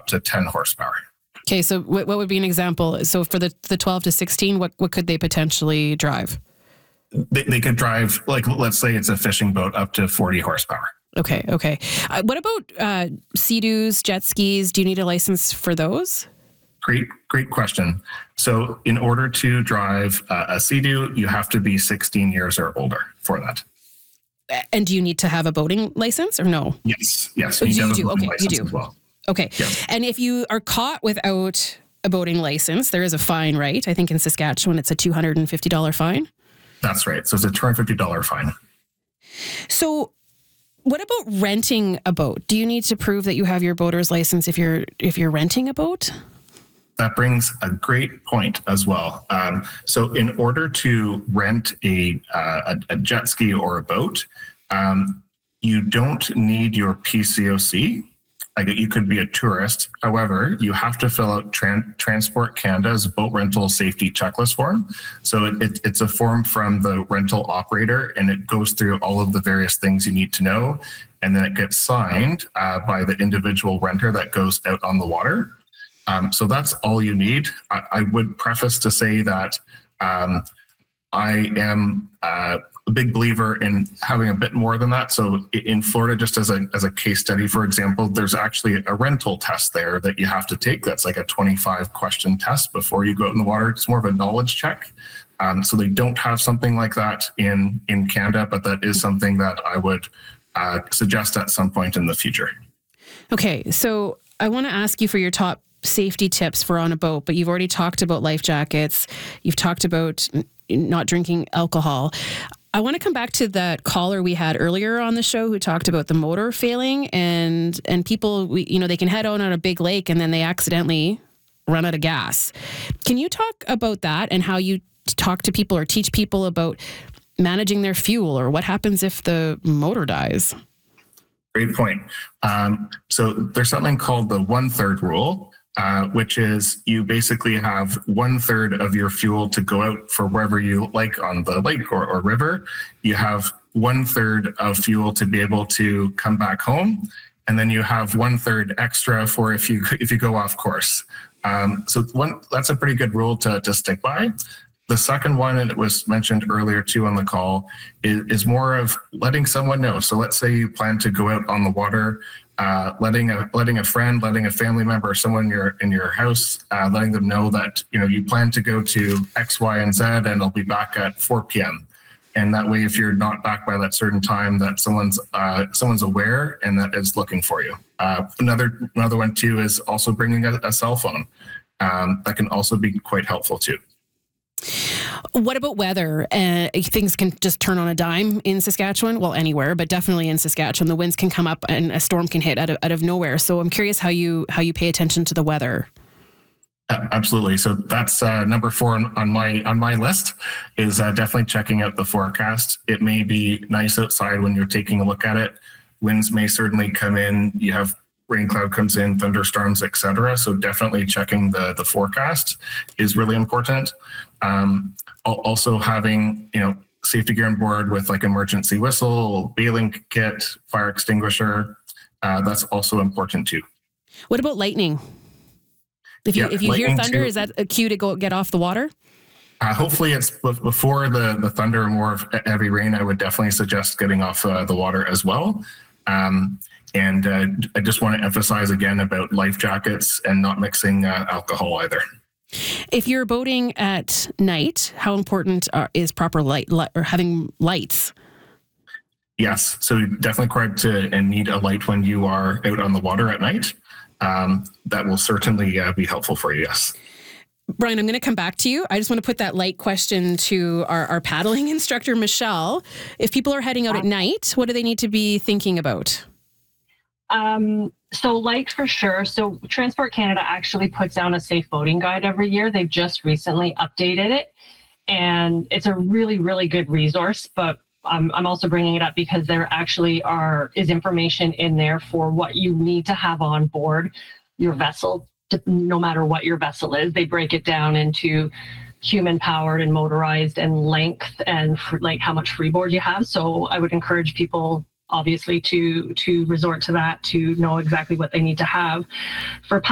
up to 10 horsepower. Okay, so what would be an example? So for the 12 to 16, what could they potentially drive? They could drive, like, let's say it's a fishing boat, up to 40 horsepower. Okay. What about Sea-Doos, jet skis? Do you need a license for those? Great question. So in order to drive a Sea-Doo, you have to be 16 years or older for that. And do you need to have a boating license or no? Yes. Oh, you do. Okay, you do. As well. Okay. Yes. And if you are caught without a boating license, there is a fine, right? I think in Saskatchewan, it's a $250 fine. That's right. So it's a $250 fine. So what about renting a boat? Do you need to prove that you have your boater's license if you're renting a boat? That brings a great point as well. So in order to rent a jet ski or a boat, you don't need your PCOC. Like, you could be a tourist. However, you have to fill out Transport Canada's boat rental safety checklist form. So it's a form from the rental operator, and it goes through all of the various things you need to know. And then it gets signed by the individual renter that goes out on the water. So that's all you need. I would preface to say that I am a big believer in having a bit more than that. So in Florida, just as a case study, for example, there's actually a rental test there that you have to take. That's like a 25 question test before you go out in the water. It's more of a knowledge check. So they don't have something like that in Canada, but that is something that I would suggest at some point in the future. Okay, so I want to ask you for your top safety tips for on a boat, but you've already talked about life jackets. You've talked about not drinking alcohol. I want to come back to that caller we had earlier on the show who talked about the motor failing and people, they can head out on a big lake and then they accidentally run out of gas. Can you talk about that and how you talk to people or teach people about managing their fuel, or what happens if the motor dies? Great point. So there's something called the 1/3 rule, which is you basically have 1/3 of your fuel to go out for wherever you like on the lake or river. You have 1/3 of fuel to be able to come back home. And then you have 1/3 extra for if you go off course. So that's a pretty good rule to stick by. The second one, and it was mentioned earlier too on the call, is more of letting someone know. So let's say you plan to go out on the water, letting a friend, letting a family member, or someone in your house, letting them know that you plan to go to X, Y, and Z, and I'll be back at 4 p.m. And that way, if you're not back by that certain time, that someone's aware and that is looking for you. Another one too is also bringing a cell phone. That can also be quite helpful too. What about weather? Things can just turn on a dime in Saskatchewan. Well, anywhere, but definitely in Saskatchewan, the winds can come up and a storm can hit out of nowhere. So I'm curious how you pay attention to the weather. Absolutely. So that's number 4 on my list is definitely checking out the forecast. It may be nice outside when you're taking a look at it. Winds may certainly come in. You have rain cloud comes in, thunderstorms, etc. So definitely checking the forecast is really important. Also having safety gear on board with like emergency whistle, bailing kit, fire extinguisher. That's also important too. What about lightning? If you hear thunder, is that a cue to go get off the water? Hopefully it's before the thunder or more of heavy rain. I would definitely suggest getting off the water as well. And I just want to emphasize again about life jackets and not mixing alcohol either. If you're boating at night, how important is proper light or having lights? Yes, so definitely required to and need a light when you are out on the water at night. That will certainly be helpful for you, yes. Brian, I'm going to come back to you. I just want to put that light question to our paddling instructor, Michelle. If people are heading out at night, what do they need to be thinking about? So light for sure. So Transport Canada actually puts down a safe boating guide every year. They've just recently updated it, and it's a really, really good resource. But I'm also bringing it up because there actually is information in there for what you need to have on board your vessel, no matter what your vessel is. They break it down into human powered and motorized and length and like how much freeboard you have. So I would encourage people obviously to resort to that to know exactly what they need to have for